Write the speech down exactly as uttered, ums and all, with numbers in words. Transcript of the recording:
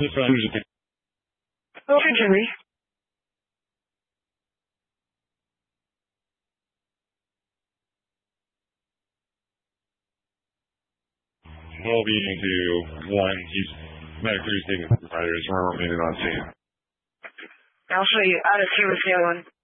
Okay, Jimmy. Well, being to one, he's medically taking providers, we're remaining on scene. I'll show you out of two with the other one.